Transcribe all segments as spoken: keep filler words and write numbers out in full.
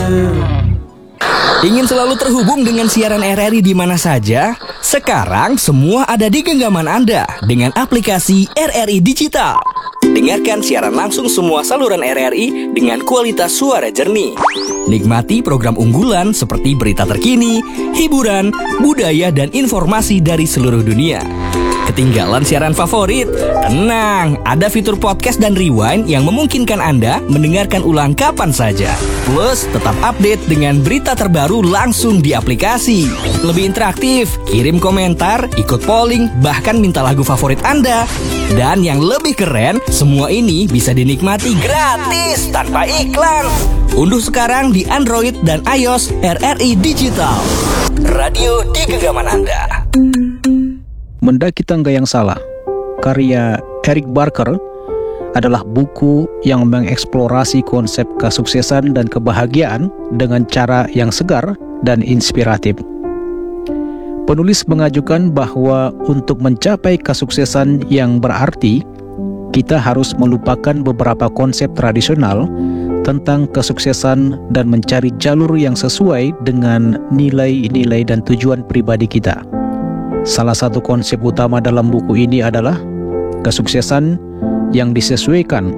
Ingin selalu terhubung dengan siaran R R I di mana saja? Sekarang semua ada di genggaman Anda dengan aplikasi R R I Digital. Dengarkan siaran langsung semua saluran R R I dengan kualitas suara jernih. Nikmati program unggulan seperti berita terkini, hiburan, budaya, dan informasi dari seluruh dunia. Ketinggalan siaran favorit? Tenang, ada fitur podcast dan rewind yang memungkinkan Anda mendengarkan ulang kapan saja. Plus, tetap update dengan berita terbaru langsung di aplikasi. Lebih interaktif, kirim komentar, ikut polling, bahkan minta lagu favorit Anda. Dan yang lebih keren, semua ini bisa dinikmati gratis tanpa iklan. Unduh sekarang di Android dan iOS R R I Digital. Radio di genggaman Anda. Mendaki Tangga yang Salah, karya Eric Barker, adalah buku yang mengeksplorasi konsep kesuksesan dan kebahagiaan dengan cara yang segar dan inspiratif. Penulis mengajukan bahwa untuk mencapai kesuksesan yang berarti, kita harus melupakan beberapa konsep tradisional tentang kesuksesan dan mencari jalur yang sesuai dengan nilai-nilai dan tujuan pribadi kita. Salah satu konsep utama dalam buku ini adalah kesuksesan yang disesuaikan.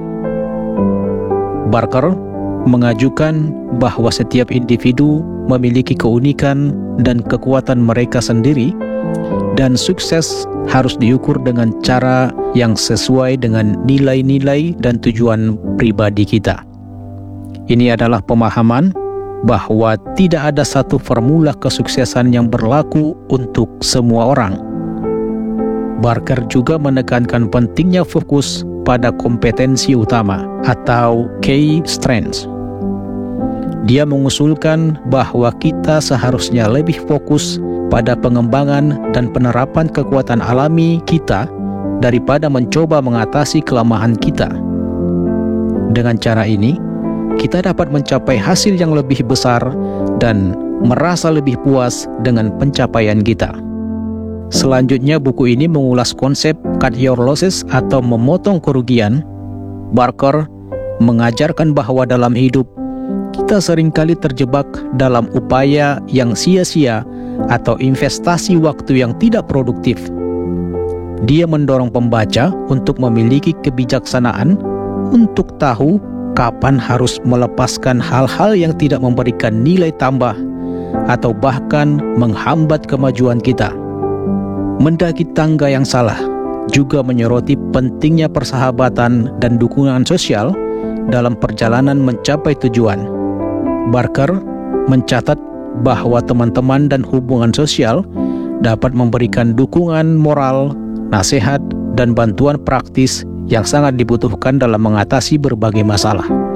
Barker mengajukan bahwa setiap individu memiliki keunikan dan kekuatan mereka sendiri, dan sukses harus diukur dengan cara yang sesuai dengan nilai-nilai dan tujuan pribadi kita. Ini adalah pemahaman bahwa tidak ada satu formula kesuksesan yang berlaku untuk semua orang. Barker juga menekankan pentingnya fokus pada kompetensi utama atau key strengths. Dia mengusulkan bahwa kita seharusnya lebih fokus pada pengembangan dan penerapan kekuatan alami kita daripada mencoba mengatasi kelemahan kita. Dengan cara ini, kita dapat mencapai hasil yang lebih besar dan merasa lebih puas dengan pencapaian kita. Selanjutnya, buku ini mengulas konsep cut your losses atau memotong kerugian. Barker mengajarkan bahwa dalam hidup, kita seringkali terjebak dalam upaya yang sia-sia atau investasi waktu yang tidak produktif. Dia mendorong pembaca untuk memiliki kebijaksanaan untuk tahu kapan harus melepaskan hal-hal yang tidak memberikan nilai tambah atau bahkan menghambat kemajuan kita. Mendaki Tangga yang Salah juga menyoroti pentingnya persahabatan dan dukungan sosial dalam perjalanan mencapai tujuan. Barker mencatat bahwa teman-teman dan hubungan sosial dapat memberikan dukungan moral, nasihat, dan bantuan praktis yang sangat dibutuhkan dalam mengatasi berbagai masalah.